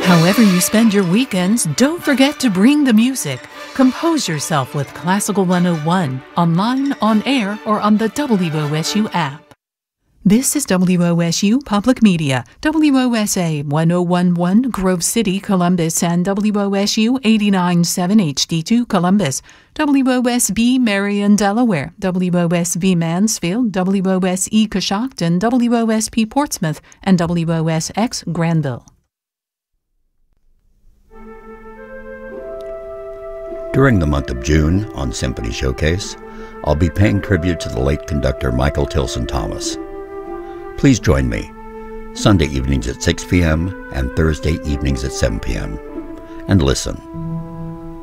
However you spend your weekends, don't forget to bring the music. Compose yourself with Classical 101, online, on air, or on the WOSU app. This is WOSU Public Media, WOSA 1011 Grove City, Columbus, and WOSU 89.7 HD2 Columbus, WOSB Marion, Delaware, WOSB Mansfield, WOSE Coshocton, WOSP Portsmouth, and WOSX Granville. During the month of June on Symphony Showcase, I'll be paying tribute to the late conductor Michael Tilson Thomas. Please join me Sunday evenings at 6 p.m. and Thursday evenings at 7 p.m. and listen.